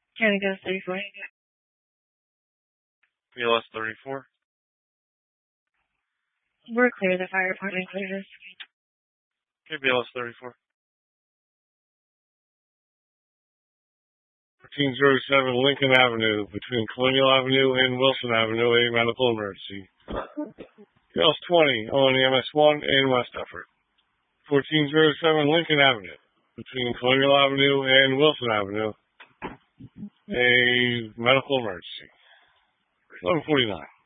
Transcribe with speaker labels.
Speaker 1: County Gas 34.
Speaker 2: BLS 34.
Speaker 1: We're clear. The fire department cleared us.
Speaker 2: Okay, BLS 34.
Speaker 3: 1407 Lincoln Avenue, between Colonial Avenue and Wilson Avenue, a medical emergency. BLS 20 on the MS1 and West Effort. 1407 Lincoln Avenue, between Colonial Avenue and Wilson Avenue, a medical emergency. 1149.